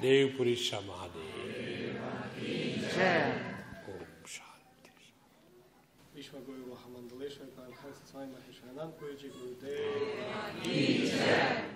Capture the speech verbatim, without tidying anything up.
देवपुरीश्वर महादेव ओम शांति। विश्व गुरु महामंडलेश्वर परमहंस स्वामी महेश्वरानंद पुरी जी गुरुदेव